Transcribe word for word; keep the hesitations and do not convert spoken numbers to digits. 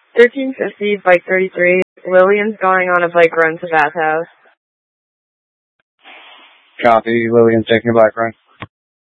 thirteen fifty, bike thirty-three. Lillian's going on a bike run to Bathhouse. Copy. Lillian's taking a bike run.